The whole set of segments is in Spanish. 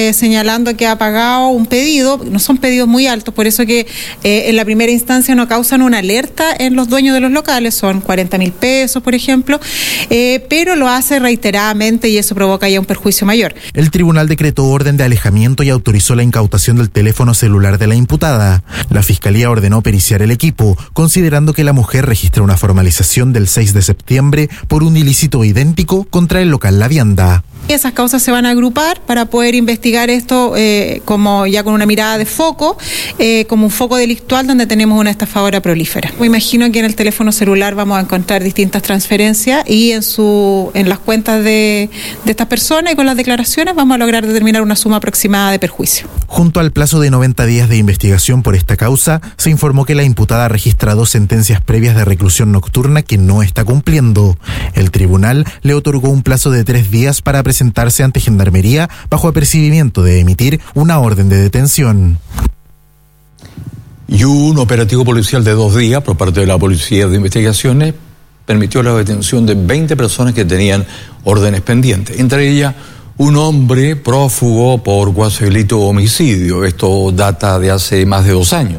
señalando que ha pagado un pedido. No son pedidos muy altos, por eso que en la primera instancia no causan una alerta en los dueños de los locales, son 40.000 pesos, por ejemplo, pero lo hace reiteradamente y eso provoca ya un perjuicio mayor. El tribunal decretó orden de alejamiento y autorizó la incautación del teléfono celular de la imputada. La Fiscalía ordenó periciar el equipo, considerando que la mujer registra una formalización del 6 de septiembre por un ilícito idéntico contra el local La Vianda. Esas causas se van a agrupar para poder investigar esto como ya con una mirada de foco, como un foco delictual donde tenemos una estafadora prolífera. Me imagino que en el teléfono celular vamos a encontrar distintas transferencias y en las cuentas de estas personas y con las declaraciones vamos a lograr determinar una suma aproximada de perjuicio. Junto al plazo de 90 días de investigación por esta causa, se informó que la imputada ha registrado sentencias previas de reclusión nocturna que no está cumpliendo. El tribunal le otorgó un plazo de 3 días para presentarse ante Gendarmería bajo apercibimiento de emitir una orden de detención. Y un operativo policial de 2 días por parte de la Policía de Investigaciones permitió la detención de 20 personas que tenían órdenes pendientes, entre ellas un hombre prófugo por cuasi delito de homicidio. Esto data de hace más de 2 años.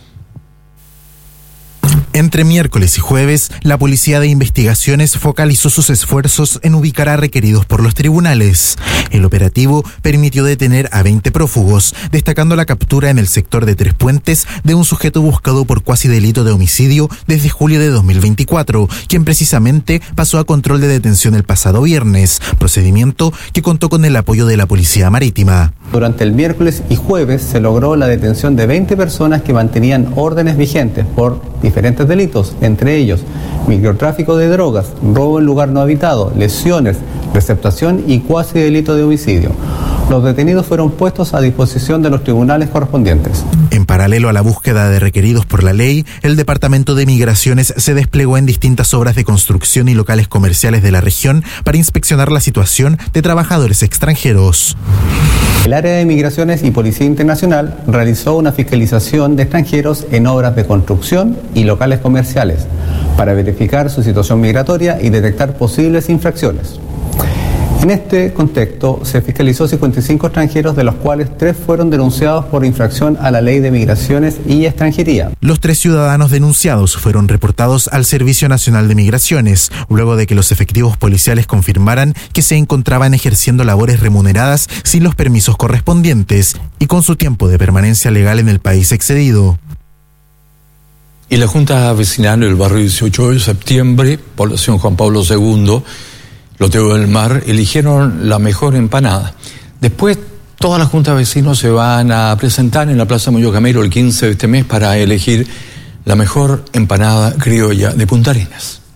Entre miércoles y jueves, la Policía de Investigaciones focalizó sus esfuerzos en ubicar a requeridos por los tribunales. El operativo permitió detener a 20 prófugos, destacando la captura en el sector de Tres Puentes de un sujeto buscado por cuasi delito de homicidio desde julio de 2024, quien precisamente pasó a control de detención el pasado viernes, procedimiento que contó con el apoyo de la Policía Marítima. Durante el miércoles y jueves se logró la detención de 20 personas que mantenían órdenes vigentes por diferentes delitos, entre ellos microtráfico de drogas, robo en lugar no habitado, lesiones, receptación y cuasi delito de homicidio. Los detenidos fueron puestos a disposición de los tribunales correspondientes. En paralelo a la búsqueda de requeridos por la ley, el Departamento de Migraciones se desplegó en distintas obras de construcción y locales comerciales de la región para inspeccionar la situación de trabajadores extranjeros. El área de Migraciones y Policía Internacional realizó una fiscalización de extranjeros en obras de construcción y locales comerciales para verificar su situación migratoria y detectar posibles infracciones. En este contexto, se fiscalizó 55 extranjeros, de los cuales 3 fueron denunciados por infracción a la Ley de Migraciones y Extranjería. Los 3 ciudadanos denunciados fueron reportados al Servicio Nacional de Migraciones, luego de que los efectivos policiales confirmaran que se encontraban ejerciendo labores remuneradas sin los permisos correspondientes y con su tiempo de permanencia legal en el país excedido. Y la Junta Vecinal del barrio 18 de septiembre, población Juan Pablo II, Loteo del Mar, eligieron la mejor empanada. Después, todas las juntas de vecinos se van a presentar en la Plaza Muñoz Camero el 15 de este mes para elegir la mejor empanada criolla de Punta Arenas.